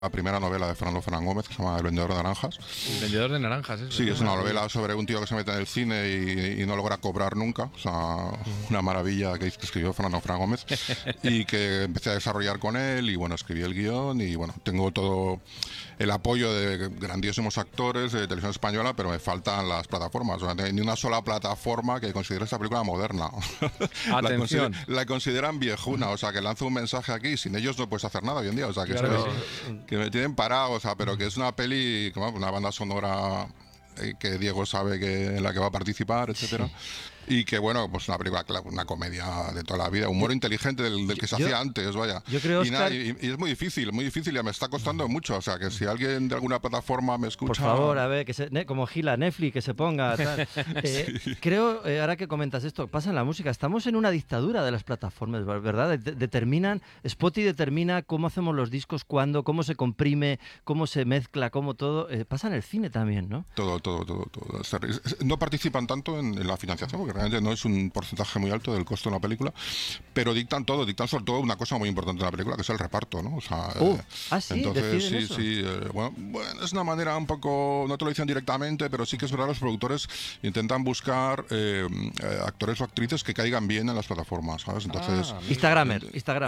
la primera novela de Fernando Fernán Gómez, que se llama El vendedor de naranjas. El vendedor de naranjas, eso. Sí, es una novela sobre un tío que se mete en el cine y no logra cobrar nunca. O sea, una maravilla que escribió Fernando Fernán Gómez y que empecé a desarrollar con él y bueno, escribí el guión y bueno, tengo todo el apoyo de grandísimos actores de televisión española, pero me faltan las plataformas. O sea, no hay ni una sola plataforma que considere esta película moderna. Atención. La consideran viejuna, o sea, que lanzo un mensaje aquí, sin ellos no puedes hacer nada hoy en día. O sea, que, Claro que me tienen parado, o sea, pero que es una peli, como una banda sonora que Diego sabe que en la que va a participar, etcétera. Y que bueno, pues una película, una comedia de toda la vida, humor inteligente del que se hacía antes, vaya. Yo creo, Oscar, y es muy difícil, y me está costando mucho. O sea, que si alguien de alguna plataforma me escucha... por favor, a ver, como Gila, Netflix, que se ponga tal. Creo, ahora que comentas esto, pasa en la música, estamos en una dictadura de las plataformas, ¿verdad? Determinan, Spotify determina cómo hacemos los discos, cuándo, cómo se comprime, cómo se mezcla, cómo todo. Pasa en el cine también, ¿no? Todo. No participan tanto en la financiación, porque realmente no es un porcentaje muy alto del costo de una película, pero dictan sobre todo una cosa muy importante de la película, que es el reparto, ¿no? O sea, ¿sí? entonces sí, bueno, es una manera un poco, no te lo dicen directamente, pero sí que es verdad, los productores intentan buscar actores o actrices que caigan bien en las plataformas, ¿sabes? Entonces, Instagramer.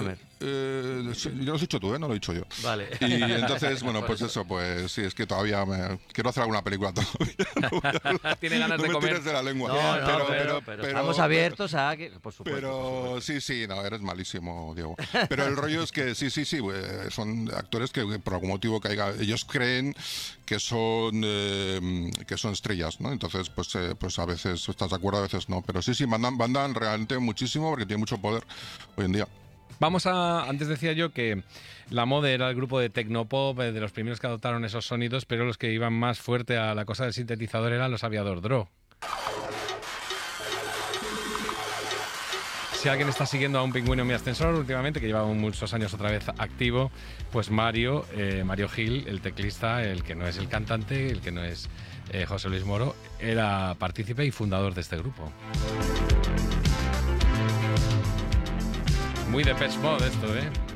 yo lo has dicho tú, no lo he dicho yo. Vale. Y entonces, bueno, pues eso, pues sí, es que todavía quiero hacer alguna película todavía. Tiene ganas de me comer. tires de la lengua. Pero estamos abiertos a que, por supuesto. Pero sí, no, eres malísimo, Diego. Pero el rollo es que sí, son actores que por algún motivo ellos creen que son estrellas, ¿no? Entonces, pues a veces estás de acuerdo, a veces no. Pero sí, mandan realmente muchísimo porque tienen mucho poder hoy en día. Antes decía yo que La Mode era el grupo de Tecnopop, de los primeros que adoptaron esos sonidos, pero los que iban más fuerte a la cosa del sintetizador eran los Aviador Draw. Si alguien está siguiendo a Un Pingüino en mi ascensor últimamente, que lleva muchos años otra vez activo, pues Mario Gil, el teclista, el que no es el cantante, el que no es José Luis Moro, era partícipe y fundador de este grupo. Muy Depeche Mode esto, ¿eh?